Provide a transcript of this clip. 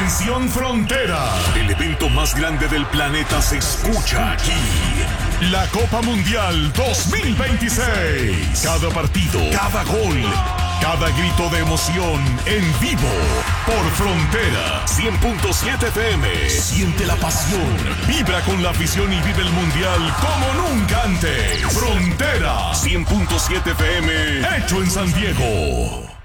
Atención Frontera. El evento más grande del planeta se escucha aquí. La Copa Mundial 2026. Cada partido, cada gol, cada grito de emoción en vivo. Por Frontera 100.7 FM. Siente la pasión. Vibra con la afición y vive el Mundial como nunca antes. Frontera 100.7 FM. Hecho en San Diego.